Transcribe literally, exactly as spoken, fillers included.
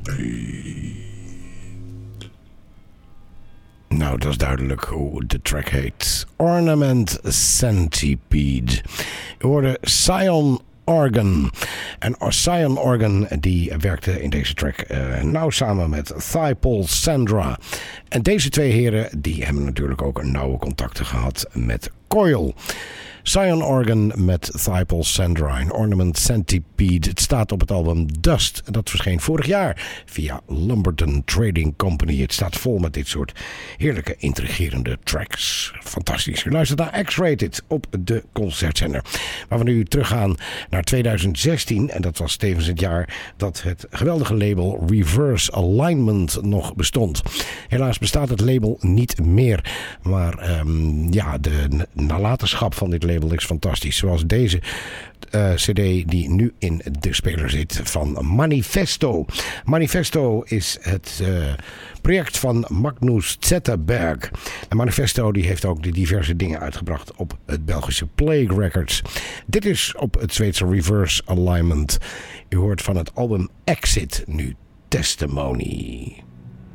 Nou, dat is duidelijk hoe de track heet. Ornament Centipede. Je hoorde Cyan Organ. En Cyan Organ die werkte in deze track uh, nauw samen met Thighpole Sandra. En deze twee heren die hebben natuurlijk ook een nauwe contacten gehad met Coil. Cyan Organ met Thighpole Sandra en Ornament Centipede. Het staat op het album Dust. Dat verscheen vorig jaar via Lumberton Trading Company. Het staat vol met dit soort heerlijke, intrigerende tracks. Fantastisch. U luistert naar X-Rated op de Concertzender. Waar we nu teruggaan naar tweeduizend zestien. En dat was tevens het jaar dat het geweldige label Reverse Alignment nog bestond. Helaas bestaat het label niet meer. Maar um, ja, de nalatenschap van dit label is fantastisch. Zoals deze uh, cd die nu in de speler zit van Manifesto. Manifesto is het uh, project van Magnus Zetterberg. En Manifesto die heeft ook de diverse dingen uitgebracht op het Belgische Plague Records. Dit is op het Zweedse Reverse Alignment. U hoort van het album Exit nu Testimony.